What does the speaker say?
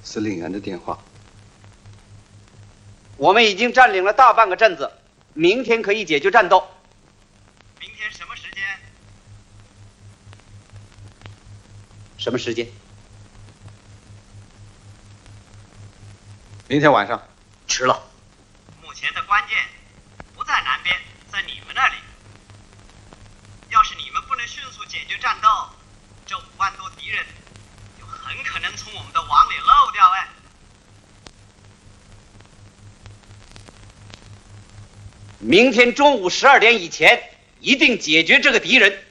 司令员的电话。 我们已经占领了大半个镇子，明天可以解决战斗。 明天什么时间？ 什么时间？ 明天晚上。 迟了。 目前的关键不在南边，在你们那里。要是你们不能迅速解决战斗，这5万多敌人就很可能从我们的网里漏掉哎。 明天中午12点以前，一定解决这个敌人。